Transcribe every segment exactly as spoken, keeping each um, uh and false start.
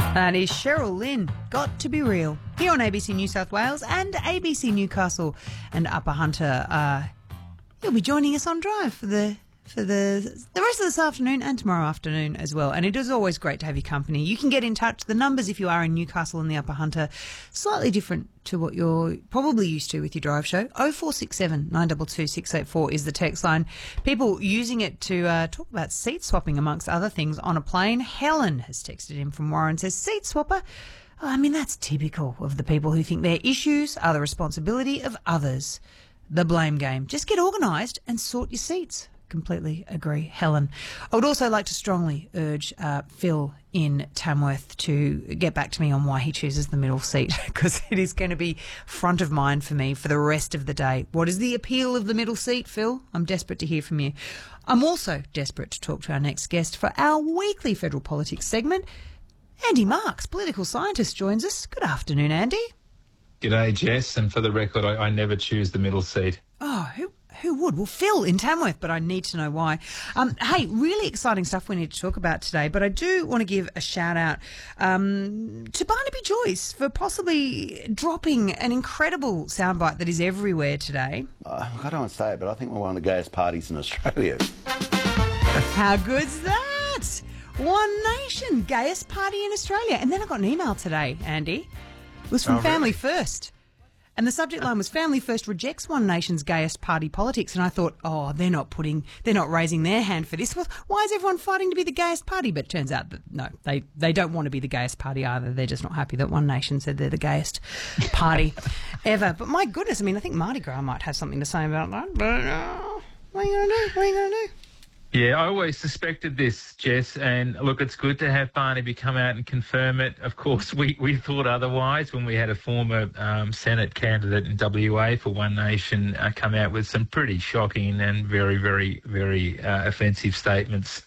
That is Cheryl Lynn, Got to Be Real, here on A B C New South Wales and A B C Newcastle and Upper Hunter. Uh, he'll be joining us on Drive for the for the the rest of this afternoon and tomorrow afternoon as well. And it is always great to have your company. You can get in touch. The numbers, if you are in Newcastle and the Upper Hunter, slightly different to what you're probably used to with your Drive show. oh four six seven, nine two two, six eight four is the text line. People using it to uh, talk about seat swapping, amongst other things, on a plane. Helen has texted in from Warren, says, seat swapper? Oh, I mean, that's typical of the people who think their issues are the responsibility of others. The blame game. Just get organised and sort your seats. Completely agree, Helen. I would also like to strongly urge uh, Phil in Tamworth to get back to me on why he chooses the middle seat, because it is going to be front of mind for me for the rest of the day. What is the appeal of the middle seat, Phil? I'm desperate to hear from you. I'm also desperate to talk to our next guest for our weekly federal politics segment. Andy Marks, political scientist, joins us. Good afternoon, Andy. G'day, Jess. And for the record, I, I never choose the middle seat. Oh, who who would? Well, Phil in Tamworth, but I need to know why. Um, hey, really exciting stuff we need to talk about today, but I do want to give a shout out um, to Barnaby Joyce for possibly dropping an incredible soundbite that is everywhere today. Uh, I don't want to say it, but I think we're one of the gayest parties in Australia. How good's that? One Nation, gayest party in Australia. And then I got an email today, Andy. It was from Oh, Family really? First. And the subject line was Family First rejects One Nation's gayest party politics. And I thought, oh, they're not putting, they're not raising their hand for this. Well, why is everyone fighting to be the gayest party? But it turns out that, no, they, they don't want to be the gayest party either. They're just not happy that One Nation said they're the gayest party ever. But my goodness, I mean, I think Mardi Gras might have something to say about that. But uh, what are you going to do? What are you going to do? Yeah, I always suspected this, Jess, and look, it's good to have Barnaby come out and confirm it. Of course, we, we thought otherwise when we had a former um, Senate candidate in W A for One Nation uh, come out with some pretty shocking and very, very, very uh, offensive statements,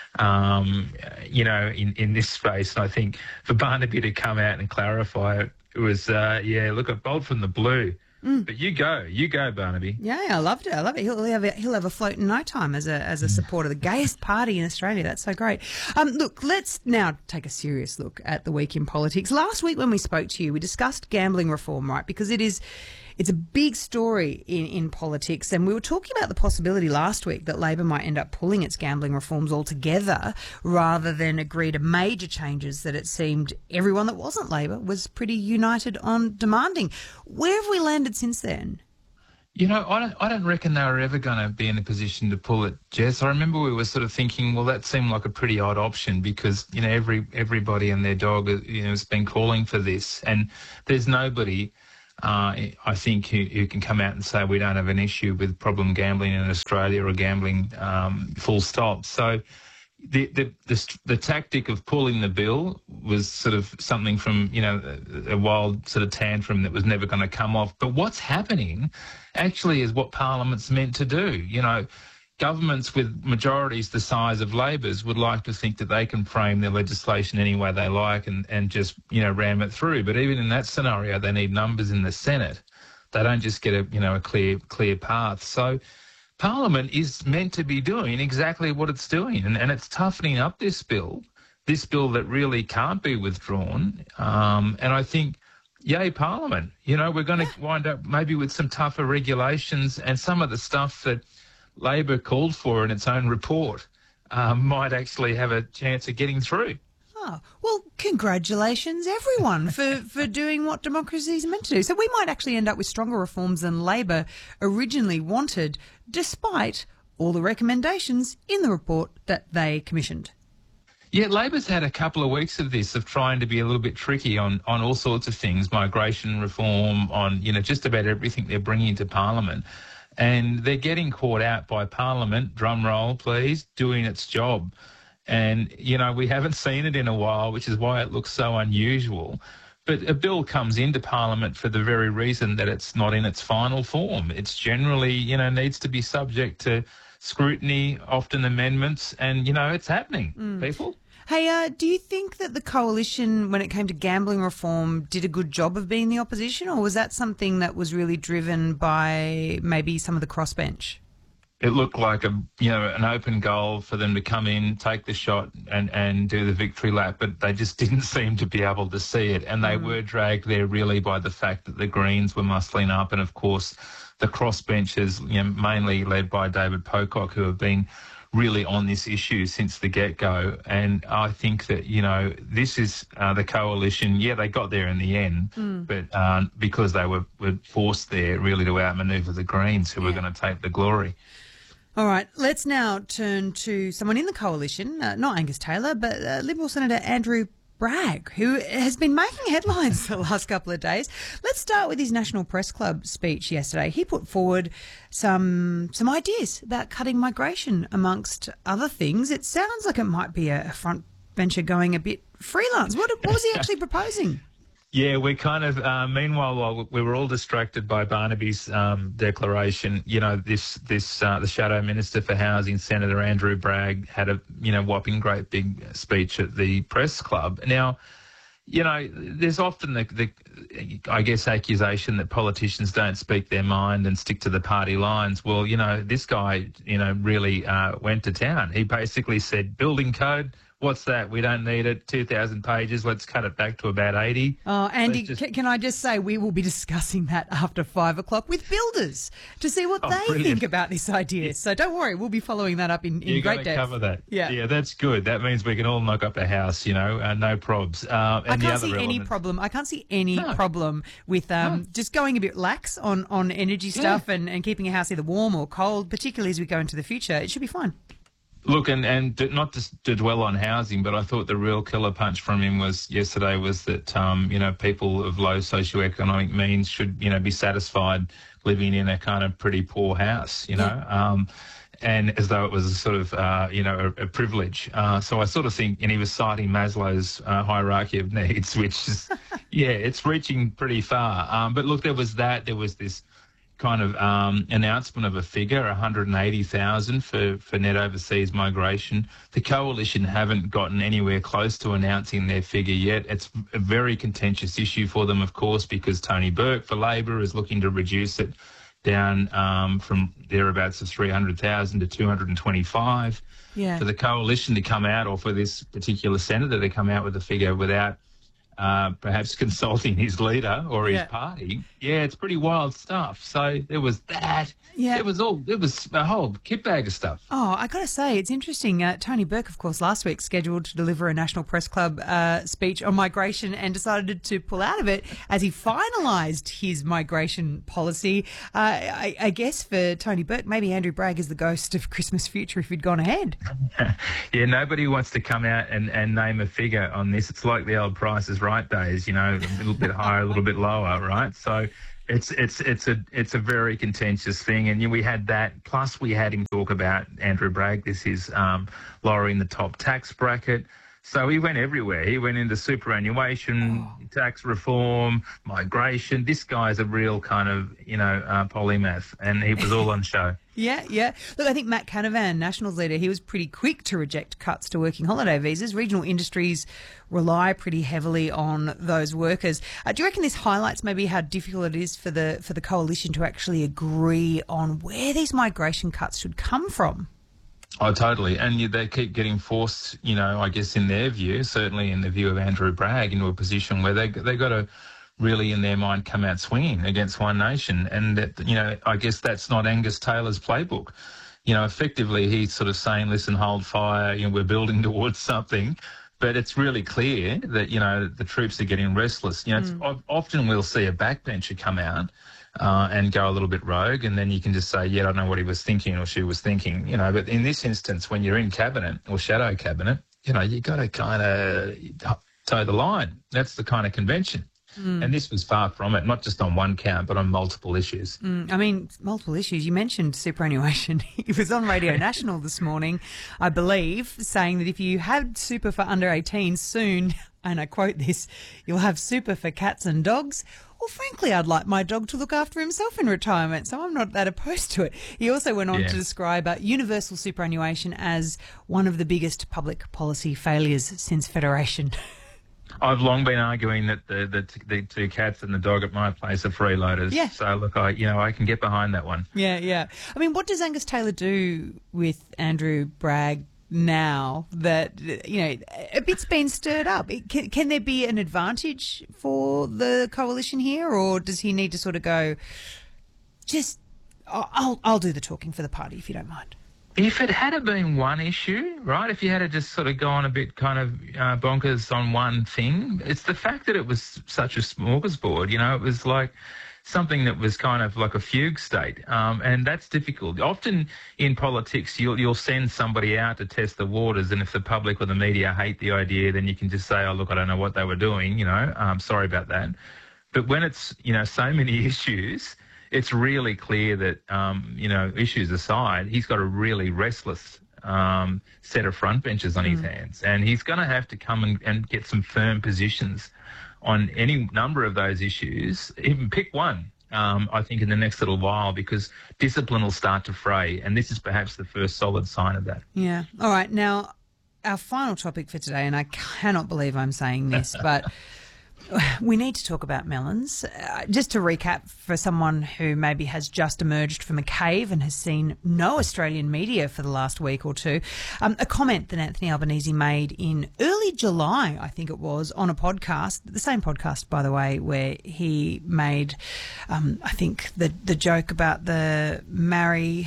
um, you know, in, in this space. And I think for Barnaby to come out and clarify it, it was, uh, yeah, look, a bolt from the blue. Mm. But you go, you go, Barnaby. Yeah, I loved it. I love it. He'll have a, he'll have a float in no time as a as a supporter of the gayest party in Australia. That's so great. Um, look, let's now take a serious look at the week in politics. Last week when we spoke to you, we discussed gambling reform, right? Because it is. It's a big story in, in politics, and we were talking about the possibility last week that Labor might end up pulling its gambling reforms altogether rather than agree to major changes that it seemed everyone that wasn't Labor was pretty united on demanding. Where have we landed since then? You know, I don't, I don't reckon they were ever going to be in a position to pull it, Jess. I remember we were sort of thinking, well, that seemed like a pretty odd option because, you know, every everybody and their dog, you know, has been calling for this, and there's nobody... Uh, I think who, who can come out and say we don't have an issue with problem gambling in Australia or gambling um, full stop. So the, the the the tactic of pulling the bill was sort of something from, you know, a, a wild sort of tantrum that was never going to come off. But what's happening actually is what Parliament's meant to do. You know, governments with majorities the size of Labor's would like to think that they can frame their legislation any way they like and, and just, you know, ram it through. But even in that scenario, they need numbers in the Senate. They don't just get a, you know, a clear clear path. So Parliament is meant to be doing exactly what it's doing, and, and it's toughening up this bill, this bill that really can't be withdrawn. Um, and I think, yay, Parliament. You know, we're going to wind up maybe with some tougher regulations, and some of the stuff that Labor called for in its own report um, might actually have a chance of getting through. Oh, well, congratulations, everyone, for, for doing what democracy is meant to do. So we might actually end up with stronger reforms than Labor originally wanted, despite all the recommendations in the report that they commissioned. Yeah, Labor's had a couple of weeks of this, of trying to be a little bit tricky on, on all sorts of things, migration reform, on, you know, just about everything they're bringing to Parliament. And they're getting caught out by Parliament, drum roll please, doing its job. And, you know, we haven't seen it in a while, which is why it looks so unusual. But a bill comes into Parliament for the very reason that it's not in its final form. It's generally, you know, needs to be subject to scrutiny, often amendments, and, you know, it's happening, mm. people. Hey, uh, do you think that the coalition, when it came to gambling reform, did a good job of being the opposition, or was that something that was really driven by maybe some of the crossbench? it looked like a you know an open goal for them to come in, take the shot, and, and do the victory lap, but they just didn't seem to be able to see it, and they mm. were dragged there really by the fact that the Greens were muscling up, and of course the crossbenchers, you know, mainly led by David Pocock, who have been really on this issue since the get-go. And I think that, you know, this is uh, the coalition. Yeah, they got there in the end, mm. but uh, because they were, were forced there really to outmanoeuvre the Greens, who yeah. were going to take the glory. All right, let's now turn to someone in the coalition, uh, not Angus Taylor, but uh, Liberal Senator Andrew Bragg, who has been making headlines the last couple of days. Let's start with his National Press Club speech yesterday. He put forward some some ideas about cutting migration, amongst other things. It sounds like it might be a front bencher going a bit freelance. What, what was he actually proposing? Yeah, we kind of, uh, meanwhile, while we were all distracted by Barnaby's um, declaration, you know, this, this uh, the Shadow Minister for Housing, Senator Andrew Bragg, had a, you know, whopping great big speech at the press club. Now, you know, there's often the, the, I guess, accusation that politicians don't speak their mind and stick to the party lines. Well, you know, this guy, you know, really uh, went to town. He basically said, building code, what's that? We don't need it. two thousand pages. Let's cut it back to about eighty. Oh, Andy, just... can, can I just say we will be discussing that after five o'clock with builders to see what oh, they brilliant. think about this idea. Yeah. So don't worry, we'll be following that up in, in You're great depth. cover that. Yeah. Yeah, that's good. That means we can all knock up a house, you know, uh, no probs. Uh, and I the can't other see elements... any problem. I can't see any no. problem with um, no. just going a bit lax on, on energy stuff yeah. and, and keeping a house either warm or cold, particularly as we go into the future. It should be fine. Look, and, and not to, to dwell on housing, but I thought the real killer punch from him was yesterday was that, um, you know, people of low socioeconomic means should, you know, be satisfied living in a kind of pretty poor house, you know, yeah. um, and as though it was a sort of, uh, you know, a, a privilege. Uh, so I sort of think, and he was citing Maslow's uh, hierarchy of needs, which is, yeah, it's reaching pretty far. Um, but look, there was that, there was this kind of um, announcement of a figure, one hundred eighty thousand for, for net overseas migration. The Coalition haven't gotten anywhere close to announcing their figure yet. It's a very contentious issue for them, of course, because Tony Burke for Labor is looking to reduce it down um, from thereabouts of three hundred thousand to two hundred twenty-five. Yeah. For the Coalition to come out, or for this particular senator to come out with a figure without Uh, perhaps consulting his leader or his yeah. party. Yeah, it's pretty wild stuff. So there was that. Yeah. It was all, it was a whole kit bag of stuff. Oh, I got to say, it's interesting. Uh, Tony Burke, of course, last week scheduled to deliver a National Press Club uh, speech on migration and decided to pull out of it as he finalised his migration policy. Uh, I, I guess for Tony Burke, maybe Andrew Bragg is the ghost of Christmas future if he'd gone ahead. Yeah, nobody wants to come out and, and name a figure on this. It's like the old Price is Right days, you know, a little bit higher, a little bit lower, right? So it's it's it's a it's a very contentious thing, and you know, we had that. Plus, we had him talk about Andrew Bragg. This is um, lowering the top tax bracket. So he went everywhere. He went into superannuation, oh. tax reform, migration. This guy's a real kind of, you know, uh, polymath, and he was all on show. Yeah, yeah. Look, I think Matt Canavan, Nationals leader, he was pretty quick to reject cuts to working holiday visas. Regional industries rely pretty heavily on those workers. Uh, do you reckon this highlights maybe how difficult it is for the for the coalition to actually agree on where these migration cuts should come from? Oh, totally. And you, they keep getting forced, you know, I guess in their view, certainly in the view of Andrew Bragg, into a position where they they got to really, in their mind, come out swinging against One Nation. And, that, you know, I guess that's not Angus Taylor's playbook. You know, effectively he's sort of saying, listen, hold fire, you know, we're building towards something. But it's really clear that, you know, the troops are getting restless. You know, mm. it's, often we'll see a backbencher come out Uh, and go a little bit rogue, and then you can just say, yeah, I don't know what he was thinking or she was thinking, you know. But in this instance, when you're in cabinet or shadow cabinet, you know, you got to kind of toe the line. That's the kind of convention. Mm. And this was far from it, not just on one count, but on multiple issues. Mm, I mean, multiple issues. You mentioned superannuation. He was on Radio National this morning, I believe, saying that if you had super for under eighteen soon, and I quote this, you'll have super for cats and dogs. Well, frankly, I'd like my dog to look after himself in retirement, so I'm not that opposed to it. He also went on yeah. to describe uh, universal superannuation as one of the biggest public policy failures since Federation. I've long been arguing that the, the the two cats and the dog at my place are freeloaders. Yeah. So look, I you know I can get behind that one. Yeah, yeah. I mean, what does Angus Taylor do with Andrew Bragg now that, you know, a bit's been stirred up? Can, can there be an advantage for the coalition here, or does he need to sort of go, just, I'll, I'll do the talking for the party if you don't mind? If it had been one issue, right, if you had to just sort of gone a bit kind of uh, bonkers on one thing, it's the fact that it was such a smorgasbord, you know, it was like something that was kind of like a fugue state, um, and that's difficult. Often in politics, you'll, you'll send somebody out to test the waters, and if the public or the media hate the idea, then you can just say, oh, look, I don't know what they were doing, you know, um, sorry about that. But when it's, you know, so many issues, it's really clear that, um, you know, issues aside, he's got a really restless um, set of front benches on mm. his hands, and he's going to have to come and, and get some firm positions on any number of those issues, even pick one, um, I think, in the next little while, because discipline will start to fray, and this is perhaps the first solid sign of that. Yeah. All right. Now, our final topic for today, and I cannot believe I'm saying this, but we need to talk about melons. Uh, just to recap, for someone who maybe has just emerged from a cave and has seen no Australian media for the last week or two, um, a comment that Anthony Albanese made in early July, I think it was, on a podcast, the same podcast, by the way, where he made, um, I think, the, the joke about the marry,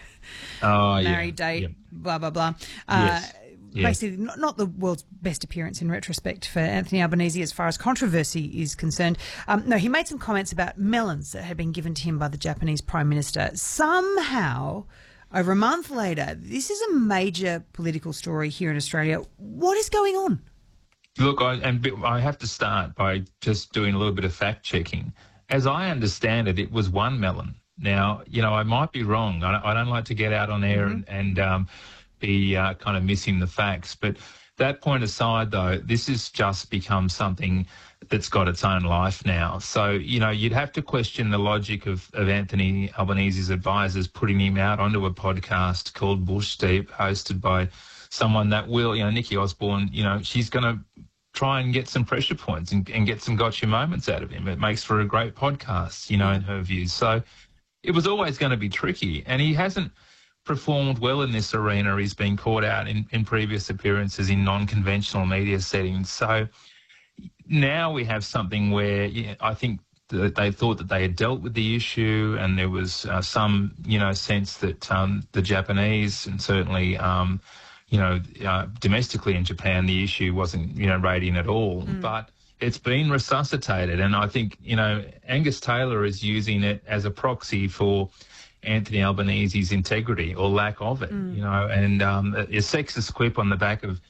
oh, marry yeah. date, yeah. blah, blah, blah. Uh, yes. Yeah. Basically, not, not the world's best appearance in retrospect for Anthony Albanese as far as controversy is concerned. Um, no, he made some comments about melons that had been given to him by the Japanese Prime Minister. Somehow, over a month later, this is a major political story here in Australia. What is going on? Look, I, and I have to start by just doing a little bit of fact checking. As I understand it, it was one melon. Now, you know, I might be wrong. I, I don't like to get out on air mm-hmm. and... and um, be uh, kind of missing the facts. But that point aside, though, this has just become something that's got its own life now. So, you know, you'd have to question the logic of, of Anthony Albanese's advisors putting him out onto a podcast called Bush Deep, hosted by someone that will, you know, Nikki Osborne, you know, she's going to try and get some pressure points and, and get some gotcha moments out of him. It makes for a great podcast, you know, in her views. So it was always going to be tricky. And he hasn't performed well in this arena. He's been caught out in, in previous appearances in non-conventional media settings. So now we have something where yeah, I think that they thought that they had dealt with the issue, and there was uh, some, you know, sense that um, the Japanese and certainly, um, you know, uh, domestically in Japan, the issue wasn't, you know, radiant at all. Mm. But it's been resuscitated, and I think, you know, Angus Taylor is using it as a proxy for Anthony Albanese's integrity or lack of it, mm. you know, and um, a sexist quip on the back of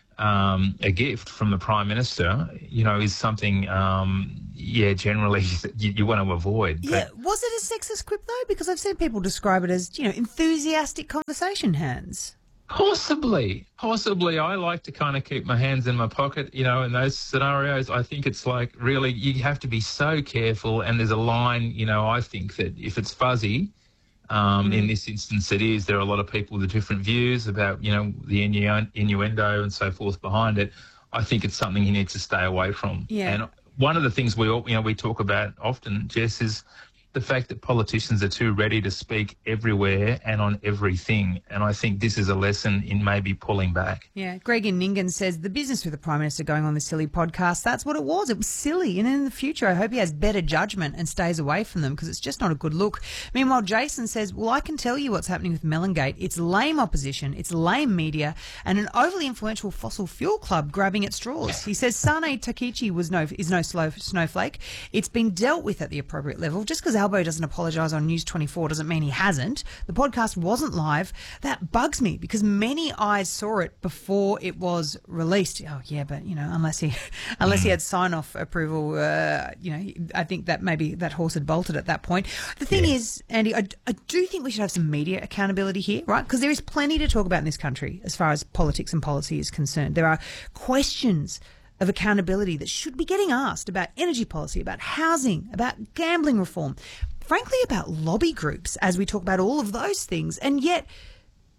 um, a gift from the Prime Minister, you know, is something, um, yeah, generally you, you want to avoid. Yeah, but was it a sexist quip, though? Because I've seen people describe it as, you know, enthusiastic conversation hands. Possibly, possibly. I like to kind of keep my hands in my pocket, you know, in those scenarios. I think it's like, really, you have to be so careful, and there's a line, you know, I think that if it's fuzzy, Um, mm. in this instance it is, there are a lot of people with different views about, you know, the innu- innuendo and so forth behind it. I think it's something he needs to stay away from. Yeah. And one of the things we all, you know, we talk about often, Jess, is the fact that politicians are too ready to speak everywhere and on everything. And I think this is a lesson in maybe pulling back. Yeah. Greg in Ningen says, the business with the Prime Minister going on this silly podcast, that's what it was. It was silly. And in the future, I hope he has better judgment and stays away from them, because it's just not a good look. Meanwhile, Jason says, well, I can tell you what's happening with Melongate. It's lame opposition, it's lame media, and an overly influential fossil fuel club grabbing at straws. He says Sane Takichi was no, is no slow, snowflake. It's been dealt with at the appropriate level. Just because Albo doesn't apologise on News twenty-four doesn't mean he hasn't. The podcast wasn't live. That bugs me, because many eyes saw it before it was released. Oh yeah, but you know, unless he unless he had sign-off approval, uh, you know, I think that maybe that horse had bolted at that point. The thing yeah. is, Andy, I, I do think we should have some media accountability here, right? Because there is plenty to talk about in this country as far as politics and policy is concerned. There are questions of accountability that should be getting asked about energy policy, about housing, about gambling reform, frankly about lobby groups, as we talk about all of those things. And yet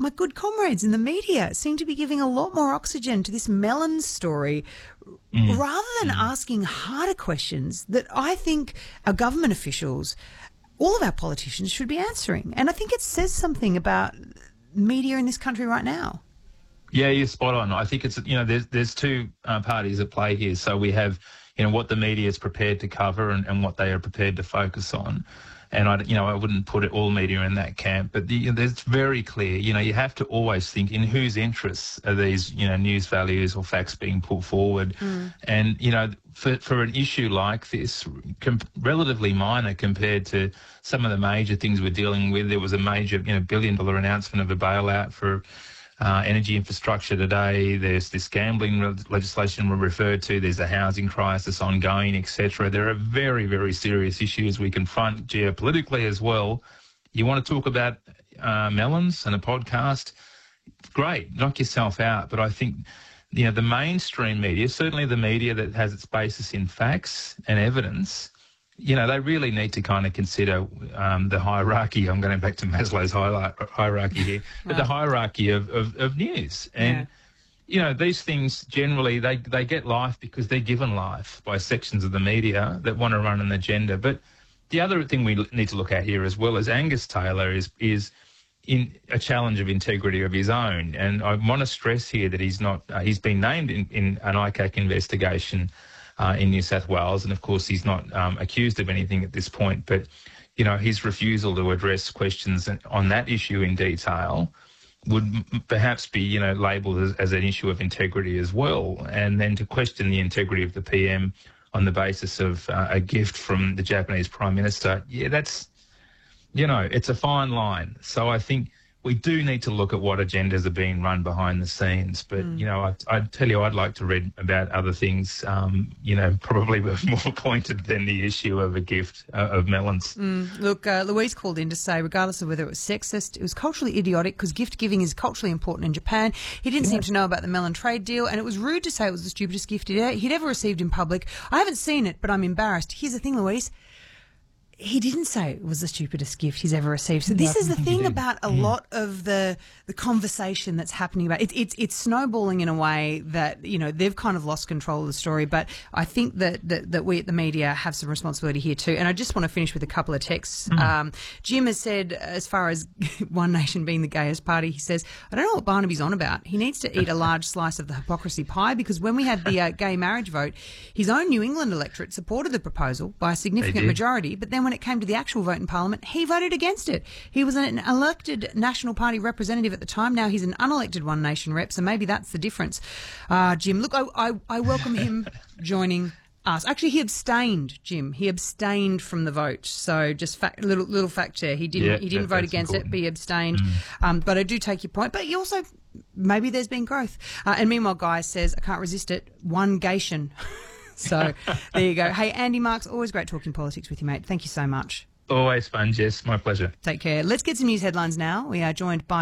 my good comrades in the media seem to be giving a lot more oxygen to this Mellon story mm. rather than mm. asking harder questions that I think our government officials, all of our politicians should be answering. And I think it says something about media in this country right now. Yeah, you're spot on. I think it's, you know, there's there's two uh, parties at play here. So we have, you know, what the media is prepared to cover and, and what they are prepared to focus on. And, I, you know, I wouldn't put it all media in that camp, but the, you know, it's very clear, you know, you have to always think in whose interests are these, you know, news values or facts being put forward. Mm. And, you know, for, for an issue like this, com- relatively minor compared to some of the major things we're dealing with, there was a major, you know, billion dollar announcement of a bailout for Uh, energy infrastructure today. There's this gambling re- legislation we referred to. There's a housing crisis ongoing, et cetera. There are very, very serious issues we confront geopolitically as well. You want to talk about uh, melons and a podcast? Great, knock yourself out. But I think, you know, the mainstream media, certainly the media that has its basis in facts and evidence, you know, they really need to kind of consider um, the hierarchy. I'm going back to Maslow's hierarchy here, but the hierarchy of, of, of news. And, yeah. you know, these things generally, they, they get life because they're given life by sections of the media that want to run an agenda. But the other thing we need to look at here as well is Angus Taylor is is in a challenge of integrity of his own. And I want to stress here that he's not, uh, he's been named in, in an I C A C investigation Uh, in New South Wales, and of course he's not um, accused of anything at this point, but you know, his refusal to address questions on that issue in detail would m- perhaps be, you know, labelled as, as an issue of integrity as well. And then to question the integrity of the P M on the basis of uh, a gift from the Japanese Prime Minister, yeah, that's, you know, it's a fine line. So I think we do need to look at what agendas are being run behind the scenes. But, mm. you know, I, I'd tell you I'd like to read about other things, um, you know, probably more pointed than the issue of a gift uh, of melons. Mm. Look, uh, Louise called in to say, regardless of whether it was sexist, it was culturally idiotic because gift giving is culturally important in Japan. He didn't yeah. seem to know about the melon trade deal, and it was rude to say it was the stupidest gift he'd, he'd ever received in public. I haven't seen it, but I'm embarrassed. Here's the thing, Louise. He didn't say it was the stupidest gift he's ever received. So this no, is the thing about a yeah. lot of the the conversation that's happening about it. It's it's snowballing in a way that, you know, they've kind of lost control of the story. But I think that that, that we at the media have some responsibility here too. And I just want to finish with a couple of texts. Mm. Um, Jim has said, as far as One Nation being the gayest party, he says, I don't know what Barnaby's on about. He needs to eat a large slice of the hypocrisy pie, because when we had the uh, gay marriage vote, his own New England electorate supported the proposal by a significant majority. But then when it came to the actual vote in Parliament, he voted against it. He was an elected National Party representative at the time. Now he's an unelected One Nation rep, so maybe that's the difference. Uh, Jim, look, I, I, I welcome him joining us. Actually, he abstained, Jim. He abstained from the vote. So just fact, little little fact check. He didn't, yeah, he didn't vote against important. it, but he abstained. Mm. Um, but I do take your point. But you also, maybe there's been growth. Uh, and meanwhile, Guy says, I can't resist it. One Gation. So there you go. Hey, Andy Marks, always great talking politics with you, mate. Thank you so much. Always fun, Jess. My pleasure. Take care. Let's get some news headlines now. We are joined by